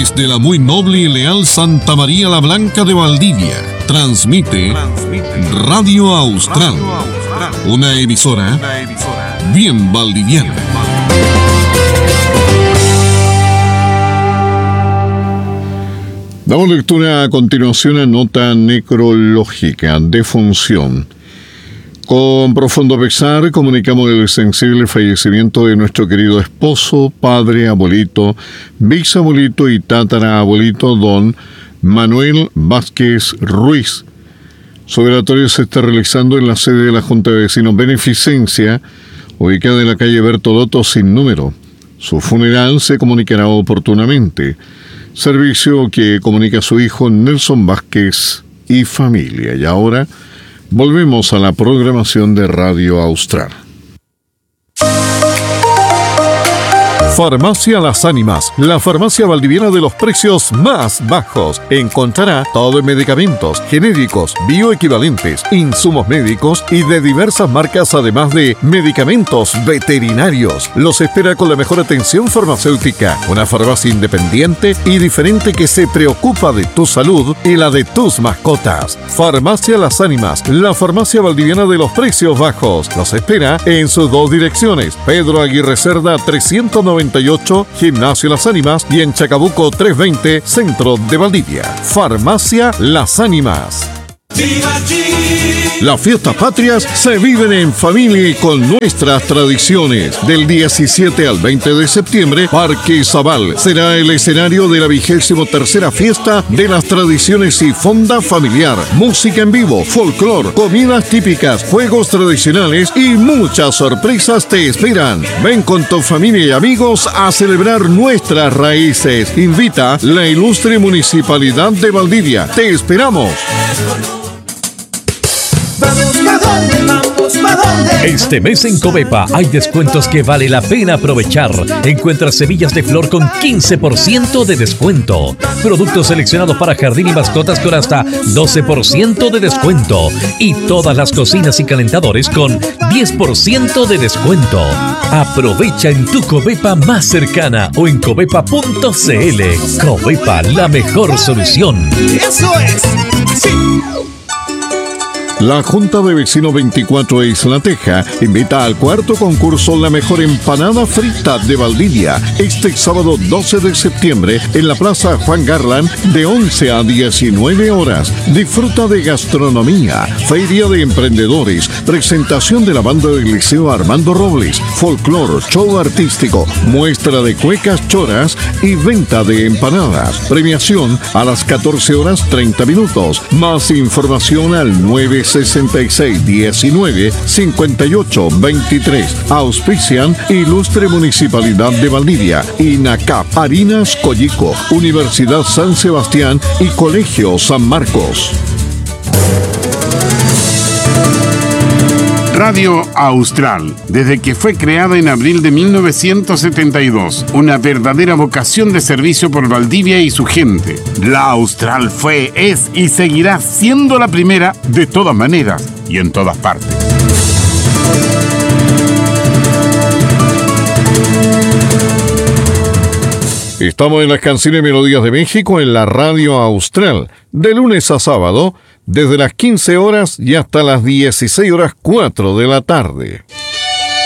Desde la muy noble y leal Santa María la Blanca de Valdivia, transmite Radio Austral, una emisora bien valdiviana. Damos lectura a continuación a nota necrológica, defunción. Con profundo pesar comunicamos el sensible fallecimiento de nuestro querido esposo, padre, abuelito, bisabuelito y tatarabuelito don Manuel Vázquez Ruiz. Su velatorio se está realizando en la sede de la Junta de Vecinos Beneficencia, ubicada en la calle Bertolotto sin número. Su funeral se comunicará oportunamente. Servicio que comunica a su hijo Nelson Vázquez y familia. Y ahora volvemos a la programación de Radio Austral. Farmacia Las Ánimas, la farmacia valdiviana de los precios más bajos. Encontrará todo en medicamentos, genéricos, bioequivalentes, insumos médicos y de diversas marcas, además de medicamentos veterinarios. Los espera con la mejor atención farmacéutica. Una farmacia independiente y diferente que se preocupa de tu salud y la de tus mascotas. Farmacia Las Ánimas, la farmacia valdiviana de los precios bajos. Los espera en sus dos direcciones: Pedro Aguirre Cerda 398, Gimnasio Las Ánimas, y en Chacabuco 320, Centro de Valdivia. Farmacia Las Ánimas. Las fiestas patrias se viven en familia y con nuestras tradiciones. Del 17 al 20 de septiembre, Parque Zabal será el escenario de la 23ª fiesta de las tradiciones y fonda familiar. Música en vivo, folclor, comidas típicas, juegos tradicionales y muchas sorpresas te esperan. Ven con tu familia y amigos a celebrar nuestras raíces. Invita la ilustre Municipalidad de Valdivia. Te esperamos. Este mes en Covepa hay descuentos que vale la pena aprovechar. Encuentra semillas de flor con 15% de descuento. Productos seleccionados para jardín y mascotas con hasta 12% de descuento. Y todas las cocinas y calentadores con 10% de descuento. Aprovecha en tu Covepa más cercana o en covepa.cl. Covepa, la mejor solución. ¡Eso es! ¡Sí! La Junta de Vecinos 24 de Isla Teja invita al cuarto concurso La Mejor Empanada Frita de Valdivia este sábado 12 de septiembre en la Plaza Juan Garland de 11 a 19 horas. Disfruta de gastronomía, feria de emprendedores, presentación de la banda del Liceo Armando Robles, folclor, show artístico, muestra de cuecas choras y venta de empanadas. Premiación a las 14 horas 30 minutos. Más información al 966-19-58-23. Auspician Ilustre Municipalidad de Valdivia, INACAP, Harinas Collico, Universidad San Sebastián y Colegio San Marcos. Radio Austral, desde que fue creada en abril de 1972, una verdadera vocación de servicio por Valdivia y su gente. La Austral fue, es y seguirá siendo la primera de todas maneras y en todas partes. Estamos en las canciones y melodías de México en la Radio Austral, de lunes a sábado, desde las 15 horas y hasta las 16 horas 4 de la tarde.